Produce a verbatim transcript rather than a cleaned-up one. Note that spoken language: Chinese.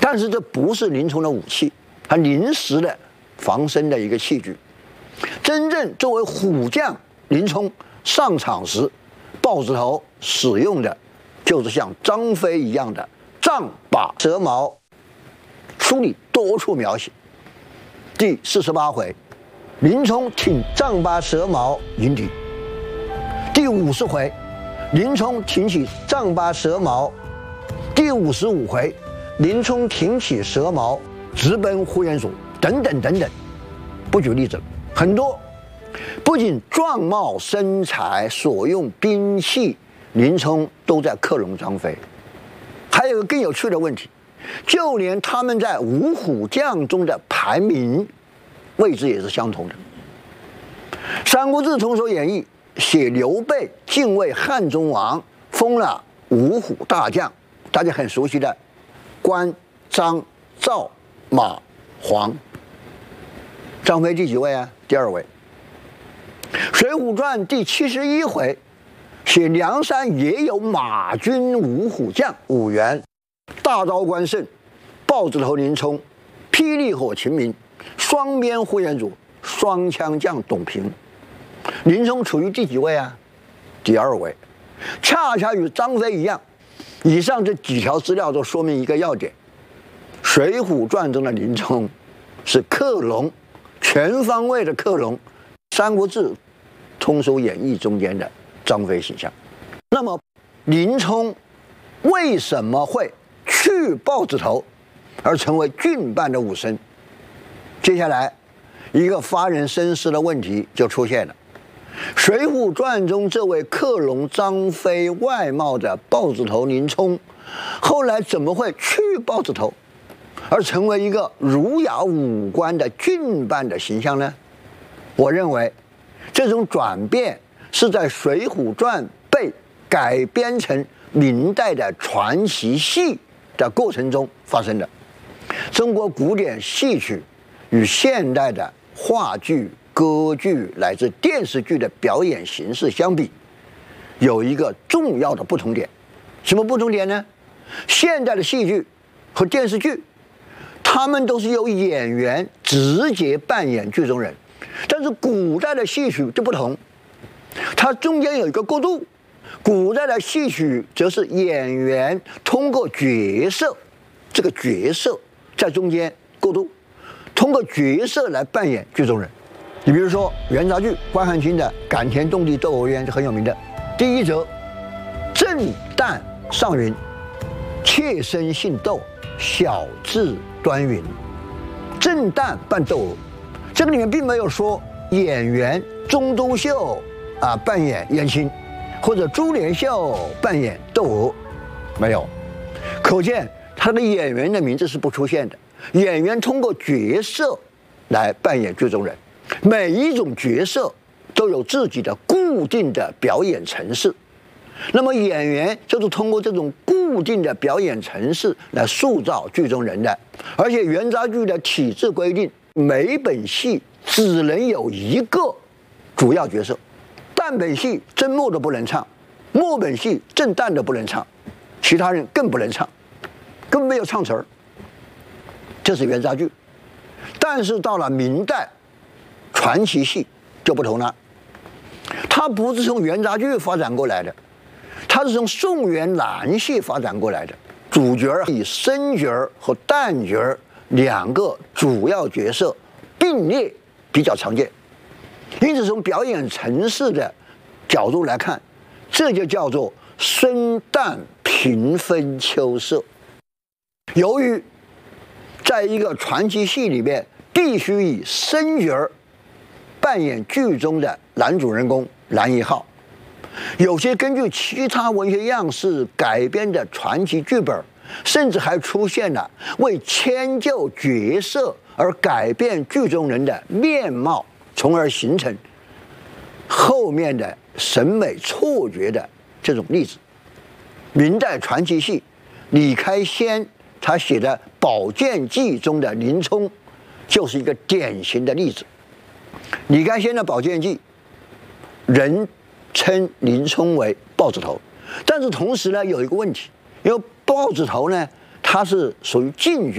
但是这不是林冲的武器，他临时的防身的一个器具。真正作为虎将林冲上场时，豹子头使用的就是像张飞一样的丈把蛇矛。书里多处描写。第四十八回，林冲挺丈八蛇矛迎敌。第五十回，林冲挺起丈八蛇矛。第五十五回，林冲挺起蛇矛直奔呼延灼，等等等等，不举例子了，很多。不仅状貌身材、所用兵器，林冲都在克隆张飞。还有一个更有趣的问题，就连他们在五虎将中的排名位置也是相同的。《三国志·通说演义》写刘备敬畏汉中王，封了五虎大将，大家很熟悉的关、张、赵、马、黄。张飞第几位啊？第二位。《水浒传》第七十一回写梁山也有马军五虎将五员：大刀关胜、豹子头林冲、霹雳火秦明、双鞭呼延灼、双枪将董平。林冲处于第几位啊？第二位，恰恰与张飞一样。以上这几条资料都说明一个要点：《水浒传》中的林冲是克隆，全方位的克隆《三国志·通俗演义》中间的张飞形象。那么，林冲为什么会去豹子头，而成为郡办的武生？接下来，一个发人深思的问题就出现了：《水浒传》中这位克隆张飞外貌的豹子头林冲，后来怎么会去豹子头，而成为一个儒雅武官的郡办的形象呢？我认为，这种转变是在《水浒传》被改编成明代的传奇戏的过程中发生的。中国古典戏曲与现代的话剧、歌剧乃至电视剧的表演形式相比，有一个重要的不同点。什么不同点呢？现代的戏剧和电视剧，他们都是由演员直接扮演剧中人。但是古代的戏曲就不同，它中间有一个过渡。古代的戏曲则是演员通过角色，这个角色在中间过渡，通过角色来扮演剧中人。你比如说元杂剧关汉卿的《感天动地窦娥冤》是很有名的。第一则，正旦上云，妾身姓窦，小字端云。正旦扮窦娥，这个里面并没有说演员钟都秀啊扮演燕青，或者朱连秀扮演窦娥，没有。可见他的演员的名字是不出现的。演员通过角色来扮演剧中人，每一种角色都有自己的固定的表演程式。那么演员就是通过这种固定的表演程式来塑造剧中人的。而且元杂剧的体制规定，每本戏只能有一个主要角色，旦本戏正末都不能唱，末本戏正旦都不能唱，其他人更不能唱，根本没有唱词儿。这是元杂剧。但是到了明代，传奇戏就不同了，它不是从元杂剧发展过来的，它是从宋元蓝戏发展过来的。主角以生角和旦角两个主要角色并列比较常见，因此从表演程式的角度来看，这就叫做生旦平分秋色。由于在一个传奇戏里面必须以生角扮演剧中的男主人公男一号，有些根据其他文学样式改编的传奇剧本，甚至还出现了为迁就角色而改变剧中人的面貌，从而形成后面的审美错觉的这种例子。明代传奇戏，李开先他写的《宝剑记》中的林冲就是一个典型的例子。李开先的《宝剑记》，人称林冲为豹子头，但是同时呢有一个问题，因为豹子头呢它是属于禁角。